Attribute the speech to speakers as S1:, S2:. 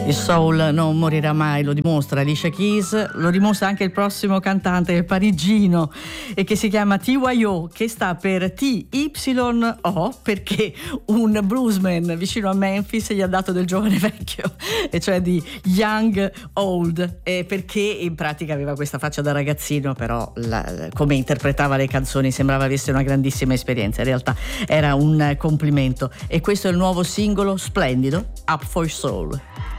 S1: Il soul non morirà mai, lo dimostra Alicia Keys, lo dimostra anche il prossimo cantante parigino e che si chiama TYO, che sta per TYO, perché un bluesman vicino a Memphis gli ha dato del giovane vecchio, e cioè di young old, perché in pratica aveva questa faccia da ragazzino, però come interpretava le canzoni sembrava avesse una grandissima esperienza. In realtà era un complimento, e questo è il nuovo singolo splendido, Up for Soul.